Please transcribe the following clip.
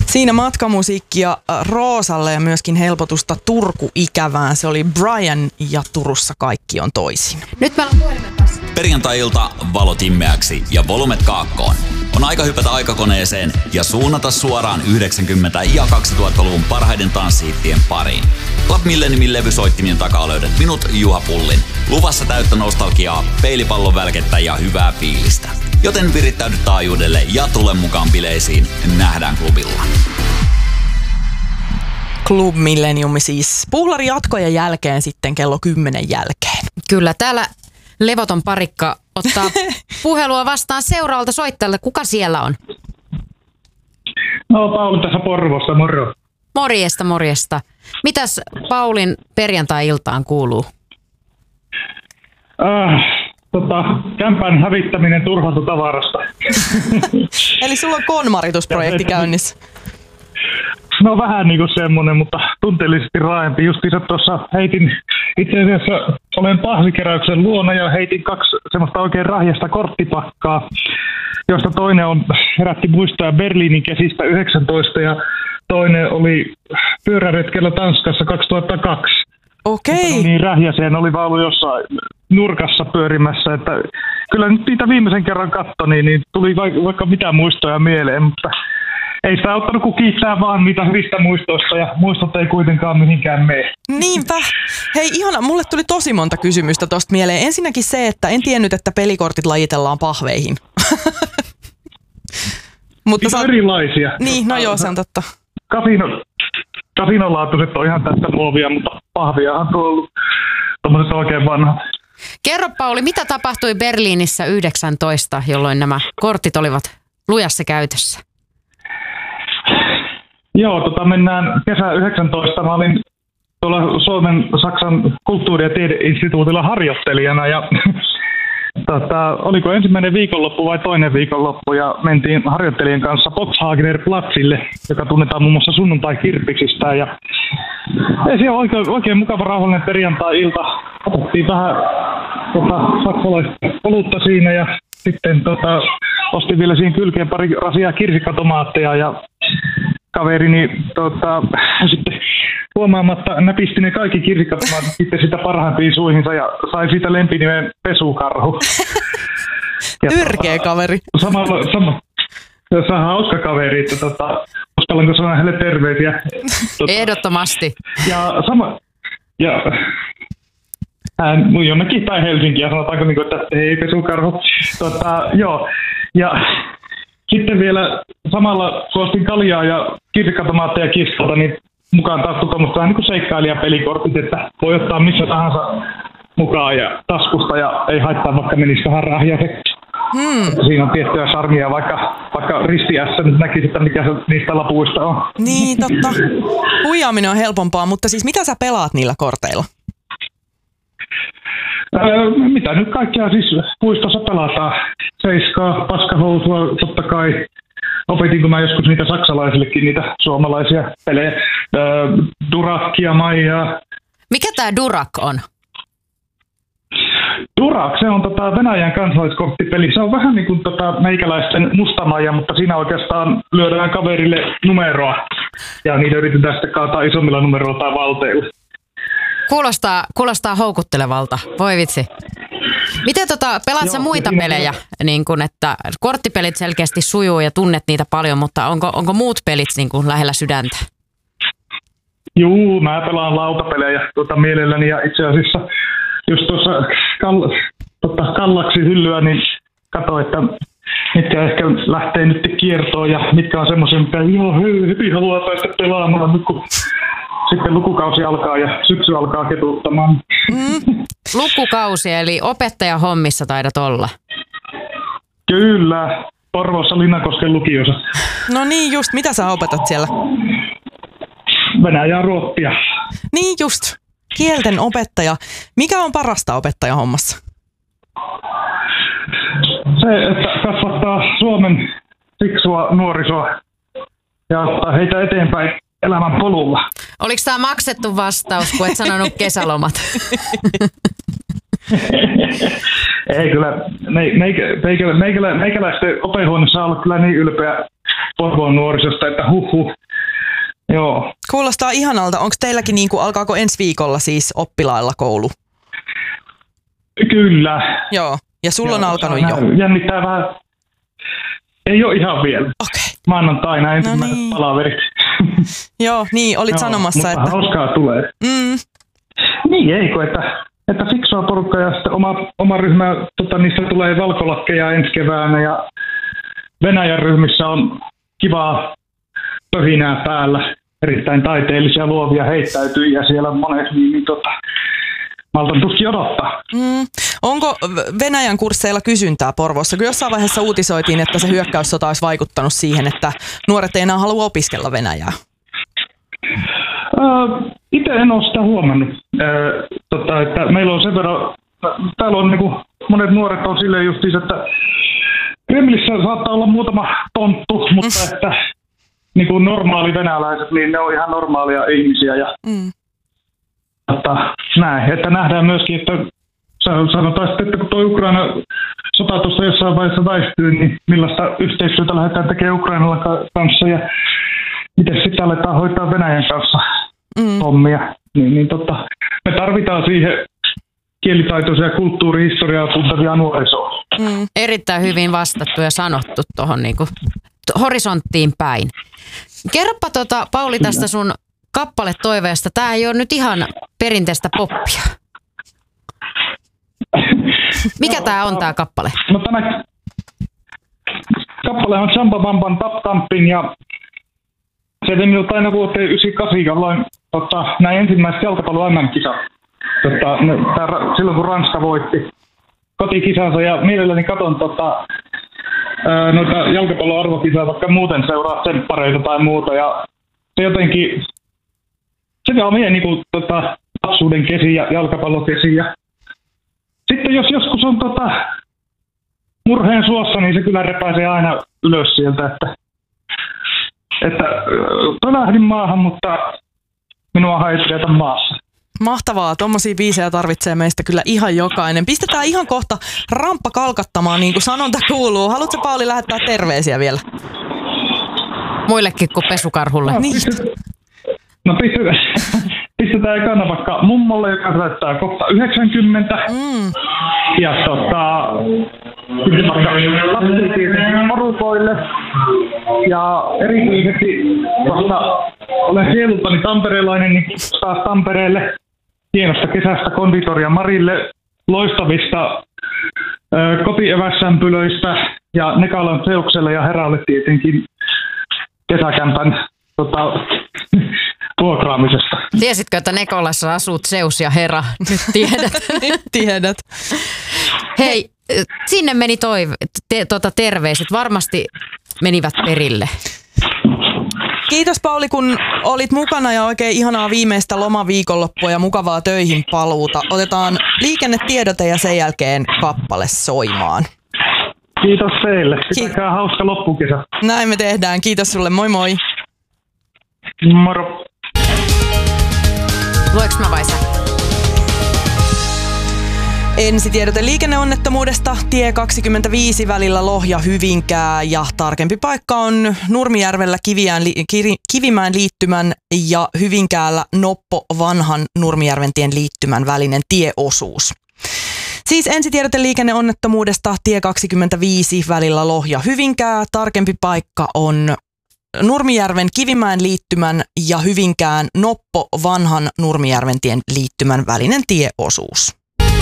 Siinä matkamusiikkia Roosalle ja myöskin helpotusta Turku-ikävään. Se oli Brian ja Turussa kaikki on toisin. Nyt meillä on puhelimet tässä. Perjantai-ilta valot himmeäksi ja volumet kaakkoon. On aika hypätä aikakoneeseen ja suunnata suoraan 90- ja 2000-luvun parhaiden tanssihittien pariin. Club Milleniumin levysoittimien takaa löydät minut, Juha Pullin. Luvassa täyttä nostalgiaa, peilipallon välkettä ja hyvää fiilistä. Joten virittäydy taajuudelle ja tule mukaan bileisiin. Nähdään klubilla. Club Millenium siis puhlari jatkojen jälkeen sitten kello 10 jälkeen. Kyllä, täällä levoton parikka ottaa puhelua vastaan seuraavalta soittajalta. Kuka siellä on? No, Pauli tässä Porvoossa, moro. Morjesta, morjesta. Mitäs Paulin perjantai-iltaan kuuluu? Kämpän hävittäminen turhalta tavarasta. Eli sulla on konmaritusprojekti käynnissä. No vähän niin kuin semmoinen, mutta tunteellisesti raaempi. Justiinsa tuossa heitin, itse asiassa olen pahvikeräyksen luona ja heitin 2 semmoista oikein rahjasta korttipakkaa, josta toinen herätti muistoja Berliinin kesistä 19 ja toinen oli pyöräretkellä Tanskassa 2002. Okei. No niin rähjäseen oli vaan ollut jossain nurkassa pyörimässä, että kyllä nyt niitä viimeisen kerran katsoi, niin tuli vaikka mitä muistoja mieleen, mutta ei sitä auttanut kuin kiittää vaan niitä hyvistä muistoista ja muistot ei kuitenkaan mihinkään mene. Niinpä. Hei ihana, mulle tuli tosi monta kysymystä tosta mieleen. Ensinnäkin se, että en tiennyt, että pelikortit lajitellaan pahveihin. Mutta erilaisia. Niin, no joo, se on totta. Kasinolaatuiset on ihan tästä muovia, mutta pahviahan tuo on ollut tommoset oikein vanhat. Kerro Pauli, mitä tapahtui Berliinissä 19, jolloin nämä kortit olivat lujassa käytössä? Joo, mennään kesä 19. Mä olin tuolla Suomen-Saksan kulttuuri- ja tiedeinstituutilla harjoittelijana ja oliko ensimmäinen viikonloppu vai toinen viikonloppu ja mentiin harjoittelijan kanssa Boxhagener Platzille, joka tunnetaan muun muassa sunnuntai-kirppiksistä ja se on oikein mukava rauhallinen perjantai-ilta. Otettiin vähän saksalaista olutta siinä ja sitten ostin vielä siihen kylkeen pari rasiaa kirsikkatomaatteja ja kaverini sitten huomaamatta näpisti ne kaikki kirsikkatomaatit sitten sitä parhaimpiin suihinsa ja sai siitä lempinimen Pesukarhu. Tyrkeä kaveri. Se on hauska kaveri, että uskallanko sanoa hänelle terveisiä. Ehdottomasti. Ja hän jonnekin tai Helsinkiä, sanotaanko niin kuin, että ei Pesukarhu. Joo, ja sitten vielä samalla suostin kaljaa ja kirsikkatomaatteja kiskolta, niin mukaan taas tuommoista vähän niin kuin seikkailijan-pelikortit, että voi ottaa missä tahansa mukaan ja taskusta ja ei haittaa vaikka menisi vähän rahjaiseksi. Siinä on tiettyä charmia, vaikka ristiässä nyt näkisi, että mikä se niistä lapuista on. Niin, totta. Huijaaminen on helpompaa, mutta siis mitä sä pelaat niillä korteilla? Mitä nyt kaikkea siis puistossa pelataan? Seiskaa, paskahousua, totta kai. Opetinko mä joskus niitä saksalaisillekin, niitä suomalaisia pelejä. Durakkia, Maijaa. Mikä tää Durak on? Durak, se on Venäjän kansalliskorttipeli. Se on vähän niin kuin meikäläisten Mustamaija, mutta siinä oikeastaan lyödään kaverille numeroa. Ja niitä yritetään sitten kaataa isommilla numeroilla tai valteilla. Kuulostaa houkuttelevalta. Voi vitsi. Miten pelaat sä muita pelejä? Niin kun, että korttipelit selkeästi sujuu ja tunnet niitä paljon, mutta onko muut pelit niin kun lähellä sydäntä? Juu, mä pelaan lautapelejä mielelläni ja itse asiassa just tuossa kallaksi hyllyä, niin katsoin, että mitkä ehkä lähtee nyt kiertoon ja mitkä on semmoisia, mitä heti haluaa päästä pelaamaan nyt kun sitten lukukausi alkaa ja syksy alkaa ketuttamaan. Lukukausi, eli opettajahommissa taidat olla. Kyllä, Porvoossa Linnakosken lukiossa. No niin just, mitä sä opetat siellä? Venäjää, ruotsia. Niin just, kielten opettaja. Mikä on parasta opettajahommassa? Se, että kasvattaa Suomen fiksua nuorisoa ja ottaa heitä eteenpäin elämän polulla. Oliko tämä maksettu vastaus, kun et sanonut kesälomat? Ei kyllä, meikäläisten opehuoneessa on ollut kyllä niin ylpeä Porvoon nuorisosta, että huhhuh. Joo. Kuulostaa ihanalta. Onko teilläkin, alkaako ensi viikolla siis oppilailla koulu? Kyllä. Joo, ja sulla on alkanut jo. Jännittää vähän. Ei ole ihan vielä. Okei. Maanantaina ensimmäiset palaverit. Joo, niin, olit sanomassa, mutta että... hauskaa tulee. Niin, eikö, että fiksua porukkaa ja sitten oma ryhmä, niissä tulee valkolakkeja ensi keväänä ja Venäjän ryhmissä on kivaa pöhinää päällä. Erittäin taiteellisia luovia heittäytyjiä siellä monet, niin maltan tuskin odottaa. Onko Venäjän kursseilla kysyntää Porvoossa? Kun jossain vaiheessa uutisoitiin, että se hyökkäyssota olisi vaikuttanut siihen, että nuoret ei enää halua opiskella venäjää. Itse en ole sitä huomannut. Että meillä on sen verran, täällä on monet nuoret on silleen justiinsa, että Kremlissä saattaa olla muutama tonttu, mutta että normaali venäläiset, niin ne on ihan normaalia ihmisiä. Ja, näin, että nähdään myöskin, että sanotaan sitten, että kun tuo Ukraina sota tuossa jossain vaiheessa väistyy, niin millaista yhteistyötä lähdetään tekemään Ukrainalla kanssa ja miten sitten aletaan hoitaa Venäjän kanssa hommia. Me tarvitaan siihen kielitaitoisia ja kulttuurihistoriaa tuntevia nuorisoa. Erittäin hyvin vastattu ja sanottu tuohon horisonttiin päin. Kerropa Pauli tästä sun kappaletoiveesta. Tää ei ole nyt ihan perinteistä poppia. Mikä tää on tää kappale? No tämä kappale on Chamba Bamban Tap Tampin ja se veni aina vuoteen 1998, jolloin näin ensimmäiset jalkapallon MM-kisat. Silloin kun Ranska voitti kotikisansa ja mielelläni katon noita jalkapallon arvokisaa, vaikka muuten seuraa tsemppareita tai muuta. Ja se jotenkin, se on meidän lapsuuden kesi ja jalkapallokesi. Ja sitten jos joskus on murheen suossa, niin se kyllä repäisee aina ylös sieltä, että pölähdin maahan, mutta minua ei pidetä maassa. Mahtavaa, tommosia biisejä tarvitsee meistä kyllä ihan jokainen. Pistetään ihan kohta ramppa kalkattamaan, niin kuin sanonta kuuluu. Haluatko Pauli lähettää terveisiä vielä? Muillekin kuin pesukarhulle. No pistetään ekana vaikka mummolle, joka täyttää kohta 90. Ja sitten vaikka lapsille porukoille. Ja erityisesti, koska olen sielultani tamperelainen, niin taas Tampereelle hienosta kesästä konditoria Marille, loistavista kotievässämpylöistä ja Nekalan Seukselle ja Heralle tietenkin kesäkämpän vuokraamisesta. Tiesitkö, että Nekolassa asut Seus ja Hera? Nyt tiedät. Nyt tiedät. Hei, sinne meni terveiset. Varmasti menivät perille. Kiitos Pauli, kun olit mukana ja oikein ihanaa viimeistä lomaviikonloppua ja mukavaa töihin paluuta. Otetaan liikennetiedote ja sen jälkeen kappale soimaan. Kiitos teille. Pitäkää hauska loppukesä. Näin me tehdään. Kiitos sulle. Moi moi. Moro. Lueks mä vai sä? Ensitiedote liikenneonnettomuudesta tie 25 välillä Lohja-Hyvinkää ja tarkempi paikka on Nurmijärvellä Kivimäen liittymän ja Hyvinkäällä Noppo vanhan Nurmijärventien liittymän välinen tieosuus. Siis ensitiedote liikenneonnettomuudesta tie 25 välillä Lohja-Hyvinkää, tarkempi paikka on Nurmijärven Kivimäen liittymän ja Hyvinkään Noppo vanhan Nurmijärventien liittymän välinen tieosuus.